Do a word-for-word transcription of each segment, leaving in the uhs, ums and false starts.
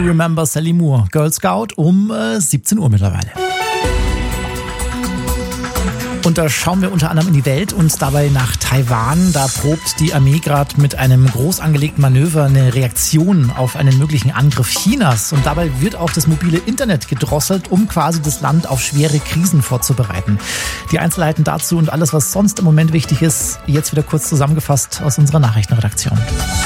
Remember Sally Moore, Girl Scout um äh, siebzehn Uhr mittlerweile. Und da schauen wir unter anderem in die Welt und dabei nach Taiwan. Da probt die Armee gerade mit einem groß angelegten Manöver eine Reaktion auf einen möglichen Angriff Chinas. Und dabei wird auch das mobile Internet gedrosselt, um quasi das Land auf schwere Krisen vorzubereiten. Die Einzelheiten dazu und alles, was sonst im Moment wichtig ist, jetzt wieder kurz zusammengefasst aus unserer Nachrichtenredaktion.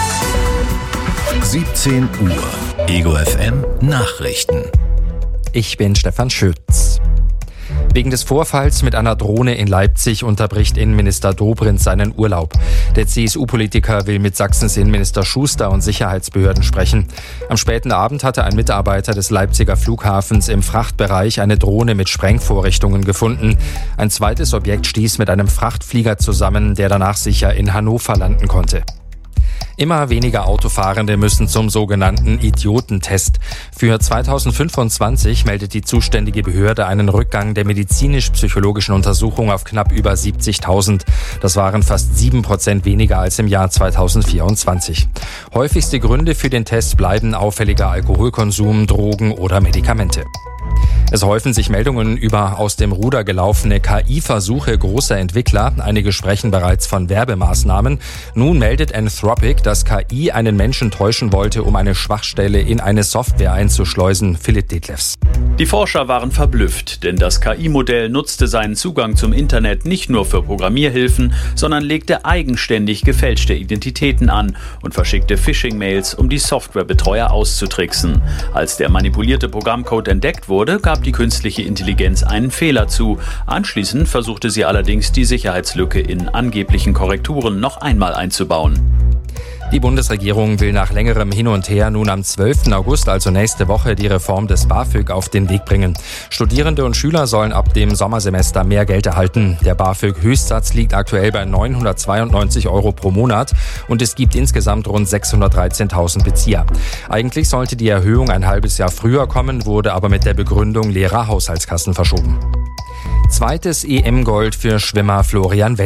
siebzehn Uhr. Ego F M Nachrichten. Ich bin Stefan Schütz. Wegen des Vorfalls mit einer Drohne in Leipzig unterbricht Innenminister Dobrindt seinen Urlaub. Der C S U-Politiker will mit Sachsens Innenminister Schuster und Sicherheitsbehörden sprechen. Am späten Abend hatte ein Mitarbeiter des Leipziger Flughafens im Frachtbereich eine Drohne mit Sprengvorrichtungen gefunden. Ein zweites Objekt stieß mit einem Frachtflieger zusammen, der danach sicher in Hannover landen konnte. Immer weniger Autofahrende müssen zum sogenannten Idiotentest. Für zweitausendfünfundzwanzig meldet die zuständige Behörde einen Rückgang der medizinisch-psychologischen Untersuchung auf knapp über siebzigtausend. Das waren fast sieben Prozent weniger als im Jahr zweitausendvierundzwanzig. Häufigste Gründe für den Test bleiben auffälliger Alkoholkonsum, Drogen oder Medikamente. Es häufen sich Meldungen über aus dem Ruder gelaufene K I-Versuche großer Entwickler. Einige sprechen bereits von Werbemaßnahmen. Nun meldet Anthropic, dass K I einen Menschen täuschen wollte, um eine Schwachstelle in eine Software einzuschleusen. Philipp Detlefs. Die Forscher waren verblüfft, denn das K I-Modell nutzte seinen Zugang zum Internet nicht nur für Programmierhilfen, sondern legte eigenständig gefälschte Identitäten an und verschickte Phishing-Mails, um die Softwarebetreuer auszutricksen. Als der manipulierte Programmcode entdeckt wurde, gab die künstliche Intelligenz einen Fehler zu. Anschließend versuchte sie allerdings, die Sicherheitslücke in angeblichen Korrekturen noch einmal einzubauen. Die Bundesregierung will nach längerem Hin und Her nun am zwölften August, also nächste Woche, die Reform des BAföG auf den Weg bringen. Studierende und Schüler sollen ab dem Sommersemester mehr Geld erhalten. Der BAföG-Höchstsatz liegt aktuell bei neunhundertzweiundneunzig Euro pro Monat und es gibt insgesamt rund sechshundertdreizehntausend Bezieher. Eigentlich sollte die Erhöhung ein halbes Jahr früher kommen, wurde aber mit der Begründung leerer Haushaltskassen verschoben. Zweites E M-Gold für Schwimmer Florian Welz.